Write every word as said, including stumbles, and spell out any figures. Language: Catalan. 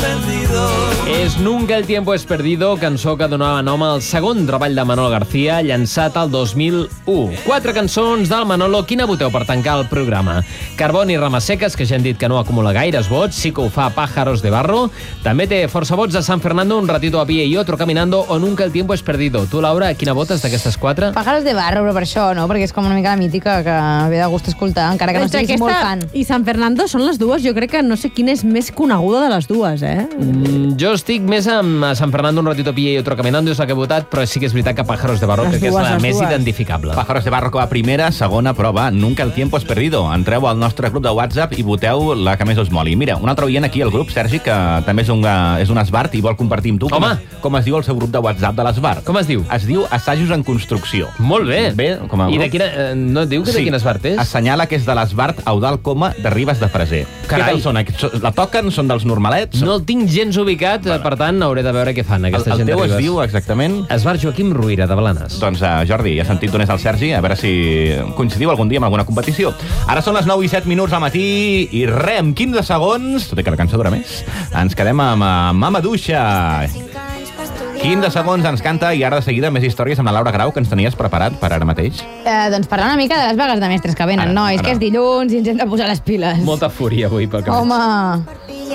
És Nunca el tiempo es perdido, cançó que donava nom al segon treball de Manolo García, llançat el dos mil u. Quatre cançons del Manolo. Quina voteu per tancar el programa? Carbón i Ramas Secas, que ja hem dit que no acumula gaires vots. Sí que ho fa Pájaros de Barro. També té força vots de San Fernando, Un ratito a pie y otro caminando o Nunca el tiempo es perdido. Tu, Laura, quina votes d'aquestes quatre? Pájaros de Barro, però per això, no? Perquè és com una mica la mítica que ve de gust escoltar, encara que no Entre siguis aquesta molt fan. I San Fernando són les dues. Jo crec que no sé quina és més coneguda de les dues, eh? Mm, jo estic més amb San Fernando, Un ratito a pie y otro caminando, és la que he votat, però sí que és veritat que Pájaros de Barro Les crec que és dues, la les més dues. identificable. Pájaros de Barro com a primera, segona prova, Nunca el tiempo es perdido. Entreu al nostre grup de WhatsApp i voteu la que més us moli. Mira, un altre oient aquí al grup, Sergi, que també és un, és un esbart i vol compartir amb tu. Home! Com, com es diu el seu grup de WhatsApp de l'esbart? Com es diu? Es diu Assajos en Construcció. Molt bé. Bé, com a I grup. de quina, eh, no et diu que de quin esbart és? Assenyala que és de l'esbart Eudald Coma de Ribes de Freser. Carai. Què tal són? Aquests? La toquen? Són dels normalets? No el tinc gens ubicat, vale. Per tant, hauré de veure què fan El, aquesta el gent de teu es Ribes. diu exactament? Esbart Joaquim Ruïra, de Blanes. Doncs, uh, Jordi, ja has sentit d'on és el Sergi, a veure si coincidiu algun dia amb alguna competició. Ara són les nou i set minuts al matí i re, en quinze segons, tot i que la cançó dura més, ens quedem amb uh, Mama Duixa. quinze segons ens canta i ara de seguida més històries amb la Laura Grau, que ens tenies preparat per ara mateix. Eh, doncs parlar una mica de les vagues de mestres que venen, Ara, no? És ara. que és dilluns i ens hem de posar les piles. Molta fúria avui pel que veig. Home,